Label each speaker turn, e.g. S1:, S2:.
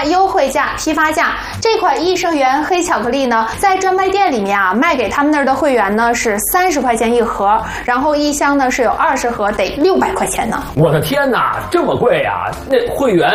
S1: 优惠价、批发价。这款益生元黑巧克力呢，在专卖店里面啊，卖给他们那儿的会员呢是30块钱一盒，然后一箱呢是有20盒，得600块钱呢。
S2: 我的天哪，这么贵啊！那会员